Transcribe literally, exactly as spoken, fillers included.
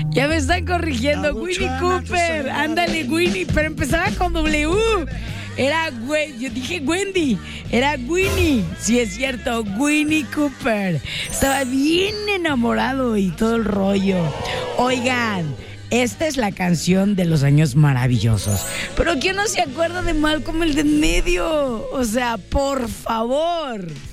Ya me están corrigiendo. Winnie Cooper. Ándale, Winnie. Pero empezaba con W. Era güey. Yo dije Wendy. Era Winnie. Sí, es cierto. Winnie Cooper. Estaba bien enamorado y todo el rollo. Oigan. Esta es la canción de los años maravillosos. Pero ¿quién no se acuerda de Malcolm el de en medio? O sea, por favor.